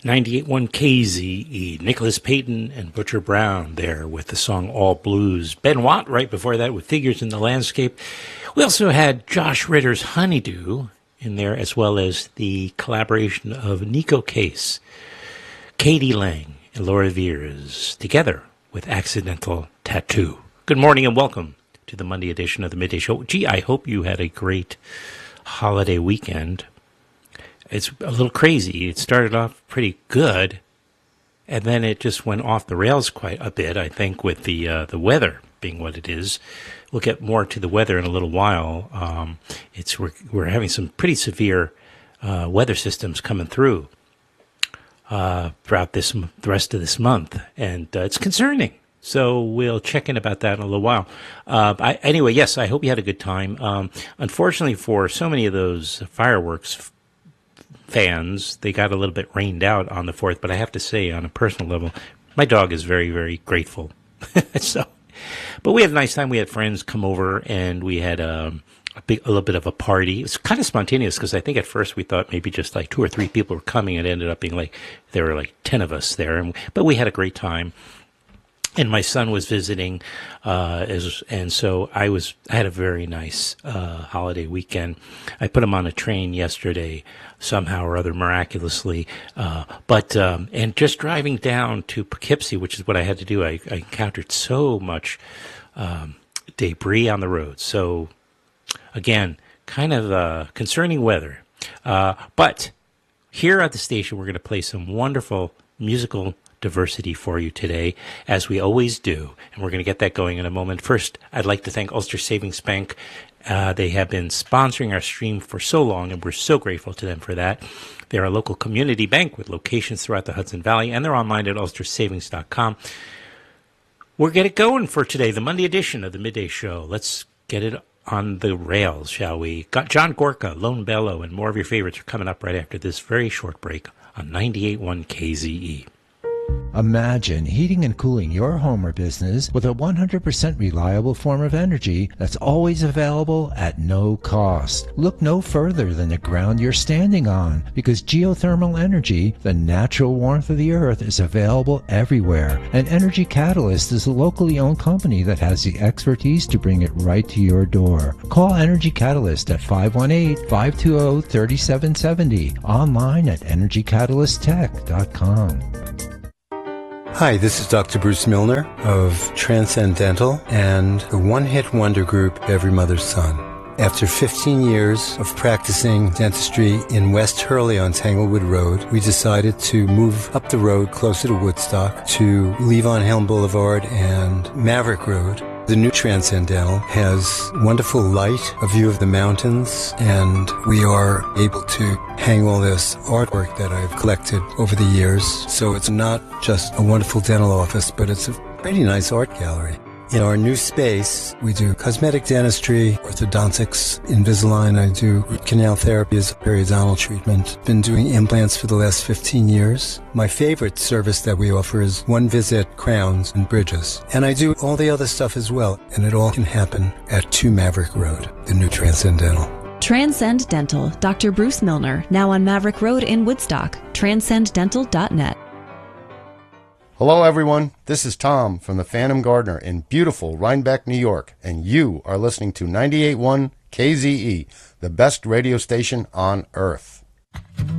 98.1 KZE, Nicholas Payton and Butcher Brown there with the song All Blues. Ben Watt right before that with Figures in the Landscape. We also had Josh Ritter's Honeydew in there, as well as the collaboration of Nico Case, Katie Lang, and Laura Veers together with Accidental Tattoo. Good morning and welcome to the Monday edition of the Midday Show. Gee, I hope you had a great holiday weekend. It's a little crazy. It started off pretty good, and then it just went off the rails quite a bit, I think, with the weather being what it is. We'll get more to the weather in a little while. We're having some pretty severe weather systems coming through throughout the rest of this month, and it's concerning. So we'll check in about that in a little while. Anyway, yes, I hope you had a good time. Unfortunately, for so many of those fireworks fans, they got a little bit rained out on the 4th, but I have to say, on a personal level, my dog is very, very grateful. But we had a nice time. We had friends come over, and we had a little bit of a party. It was kind of spontaneous because I think at first we thought maybe just like 2 or 3 people were coming, and it ended up being like there were like 10 of us there. But we had a great time. And my son was visiting, and so I had a very nice holiday weekend. I put him on a train yesterday, somehow or other, miraculously. And just driving down to Poughkeepsie, which is what I had to do, I encountered so much debris on the road. So, again, kind of concerning weather. But here at the station, we're going to play some wonderful musical diversity for you today, as we always do, and we're going to get that going in a moment. First, I'd like to thank Ulster Savings Bank. They have been sponsoring our stream for so long, and we're so grateful to them for that. They're a local community bank with locations throughout the Hudson Valley, and they're online at ulstersavings.com. We'll get it going for today, the Monday edition of the Midday Show. Let's get it on the rails, shall we? Got John Gorka, Lone Bellow, and more of your favorites are coming up right after this very short break on 98.1 KZE. Imagine heating and cooling your home or business with a 100% reliable form of energy that's always available at no cost. Look no further than the ground you're standing on, because geothermal energy, the natural warmth of the earth, is available everywhere. And Energy Catalyst is a locally owned company that has the expertise to bring it right to your door. Call Energy Catalyst at 518-520-3770, online at energycatalysttech.com. Hi, this is Dr. Bruce Milner of Transcendental and the one-hit wonder group Every Mother's Son. After 15 years of practicing dentistry in West Hurley on Tanglewood Road, we decided to move up the road closer to Woodstock to Levon Helm Boulevard and Maverick Road. The new Transcendental has wonderful light, a view of the mountains, and we are able to hang all this artwork that I've collected over the years. So it's not just a wonderful dental office, but it's a pretty nice art gallery. In our new space, we do cosmetic dentistry, orthodontics, Invisalign. I do root canal therapy as a periodontal treatment. Been doing implants for the last 15 years. My favorite service that we offer is one-visit crowns and bridges. And I do all the other stuff as well. And it all can happen at 2 Maverick Road, the new Transcendental. Transcend Dental, Dr. Bruce Milner, now on Maverick Road in Woodstock. TranscendDental.net. Hello, everyone. This is Tom from the Phantom Gardener in beautiful Rhinebeck, New York, and you are listening to 98.1 KZE, the best radio station on earth.